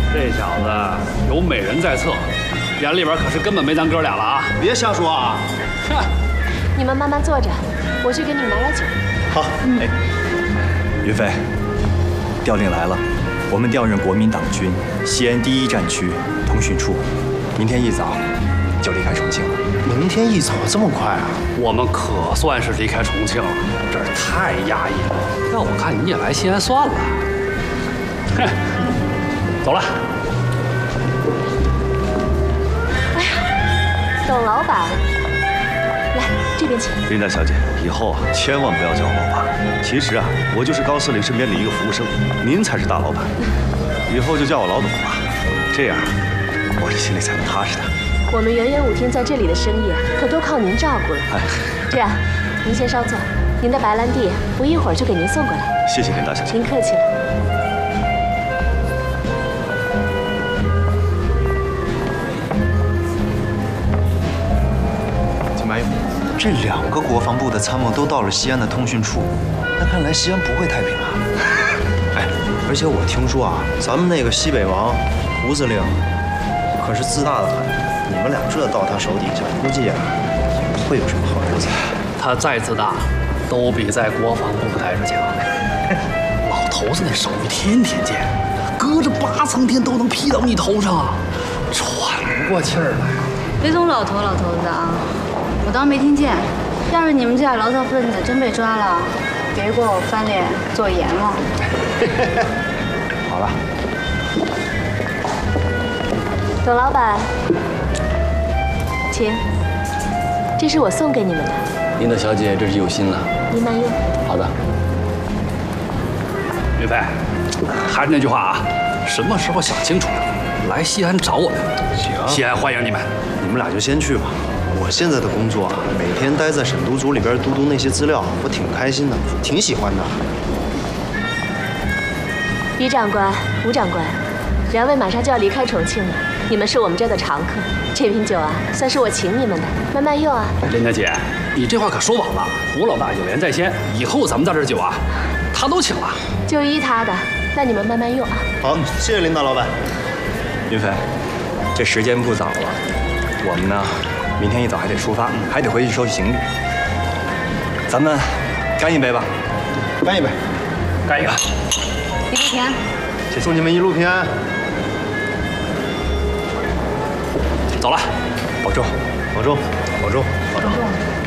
这小子有美人在侧，眼里边可是根本没咱哥俩了啊！ 别瞎说啊！ 哼， 你们慢慢坐着，我去给你们拿点酒。 好，哎， 云飞，调令来了，我们调任国民党军西安第1战区通讯处，明天一早就离开重庆了。 明天一早这么快啊？ 我们可算是离开重庆了，这儿太压抑了。要我看你也来西安算了。哼，走了。 哎呀，董老板，来这边请。 琳达小姐，以后啊，千万不要叫我老板。其实啊，我就是高司令身边的一个服务生，您才是大老板。以后就叫我老董吧，这样我这心里才能踏实的。 我们元元舞厅在这里的生意可都靠您照顾了。 哎， 这样，您先稍坐，您的白兰地我一会儿就给您送过来。 谢谢琳达小姐。 您客气了。 金马勇，这2个国防部的参谋都到了西安的通讯处，那看来西安不会太平啊。哎，而且我听说啊，咱们那个西北王胡司令可是自大的很，你们俩这到他手底下，估计啊也不会有什么好日子。 他再自大，都比在国防部待着强。老头子那手艺天天见，隔着8层天都能劈到你头上，喘不过气儿来。 别总老头子啊！我当没听见。要是你们这俩牢骚分子真被抓了，别给我翻脸做阎王。 好了， 董老板，请，这是我送给你们的。 琳达小姐这是有心了。 您慢用。 好的。云飞，还是那句话啊，什么时候想清楚了，来西安找我们。 行， 西安欢迎你们。 你们俩就先去吧。我现在的工作啊，每天待在审读组里边读那些资料，我挺开心的，挺喜欢的。 于长官、吴长官，两位马上就要离开重庆了，你们是我们这儿的常客，这瓶酒啊，算是我请你们的，慢慢用啊。 琳达姐，你这话可说晚了。胡老大有言在先，以后咱们在这儿酒啊，他都请了。 就依他的，那你们慢慢用啊。 好，谢谢领导老板。 云飞，这时间不早了，我们呢，明天一早还得出发，还得回去收拾行李。咱们干一杯吧， 干一杯， 干一个。 一路平安。 祝你们一路平安。 走了， 保重， 保重，保重，保重。